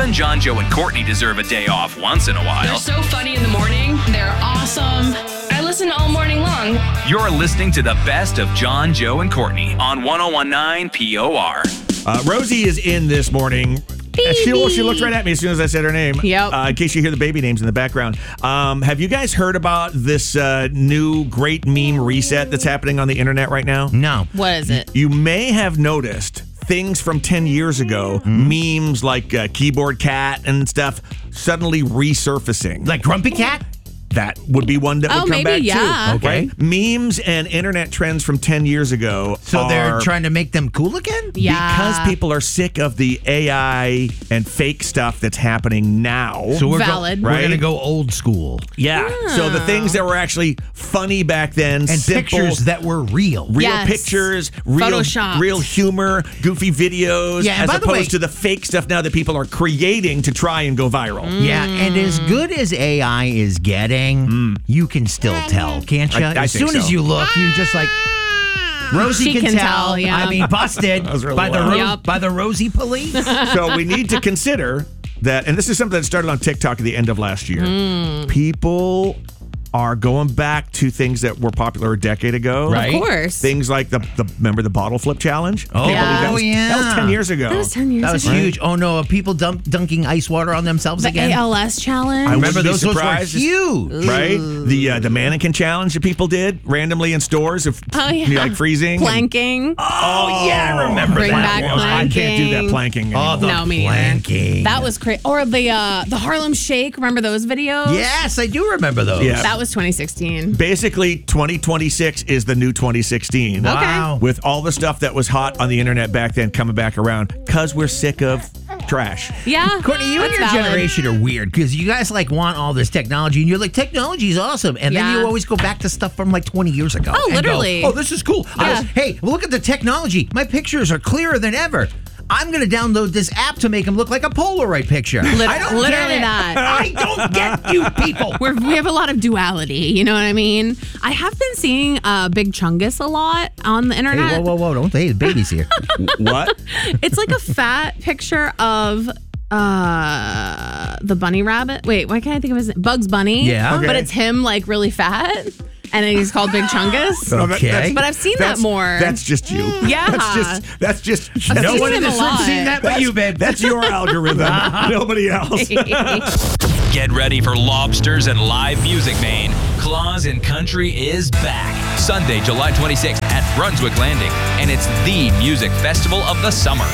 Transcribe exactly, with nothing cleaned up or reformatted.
Even John, Joe, and Courtney deserve a day off once in a while. They're so funny in the morning. They're awesome. I listen all morning long. You're listening to the best of John, Joe, and Courtney on one oh one point nine P O R. Uh, Rosie is in this morning. She, well, she looked right at me as soon as I said her name. Yep. Uh, in case you hear the baby names in the background. Um, have you guys heard about this uh, new great meme reset that's happening on the internet right now? No. What is it? You may have noticed things from ten years ago, mm. memes like uh, Keyboard Cat and stuff, suddenly resurfacing. Like Grumpy Cat? That would be one that would Oh, come maybe, back yeah. too. Okay. Right? Memes and internet trends from ten years ago. So are, they're trying to make them cool again? Yeah. Because people are sick of the A I and fake stuff that's happening now. So we're Valid. Go, Right? We're going to go old school. Yeah. So the things that were actually funny back then, And simple, pictures that were real. real Yes. pictures, real, Photoshopped. real humor, goofy videos, Yeah, and as by the opposed way- to the fake stuff now that people are creating to try and go viral. Yeah, and as good as A I is getting, you can still tell, can't you? I- I as think soon as so. you look, you just like... Rosie She can, can tell. tell, yeah. I mean, busted was really by the loud. Ro- Yep. by the Rosie police. So we need to consider that, and this is something that started on TikTok at the end of last year. Mm. People are going back to things that were popular a decade ago. Right. Of course. Things like the, the remember the bottle flip challenge? Oh, Can't believe that was, yeah. That was ten years ago. That was ten years That was ago. huge. Oh no, are people dump, dunking ice water on themselves The again? A L S challenge. I Remember wouldn't be those, those were surprised. huge. Right? The uh, the mannequin challenge that people did randomly in stores of Oh, yeah. you know, like freezing. and- Planking. Oh yeah, I remember Bring that back one. I can't do that planking. planking anymore. Oh, the No, me either. planking. That was crazy. Or the uh, the Harlem Shake. Remember those videos? Yes, I do remember those. Yeah. That was twenty sixteen. Basically, twenty twenty-six is the new twenty sixteen. Wow. With all the stuff that was hot on the internet back then coming back around because we're sick of trash. Yeah. Courtney, you and that's your valid. generation are weird because you guys like want all this technology and you're like, technology's awesome. And then Yeah. you always go back to stuff from like twenty years ago. Oh, and literally. go, oh, this is cool. I Yeah. just, hey, look at the technology. My pictures are clearer than ever. I'm going to download this app to make them look like a Polaroid picture. Lit- I don't literally get it. that. I don't get you people. We're, we have a lot of duality, you know what I mean? I have been seeing uh, Big Chungus a lot on the Hey, internet. whoa, whoa, whoa. Don't say the baby's here. What? It's like a fat picture of uh, the bunny rabbit. Wait, why can't I think of his name? Bugs Bunny. Yeah. Okay. But it's him like really fat. And then he's called Big Chungus. No, that- Okay. that's- But I've seen that that's- more. That's just you. Yeah. That's just that's just I've that's No seen one him in a this room lot. seen that but you, babe. That's your algorithm. Nobody else. Get ready for lobsters and live music, Maine. Claus in Country is back. Sunday, July twenty-sixth at Brunswick Landing. And it's the music festival of the summer.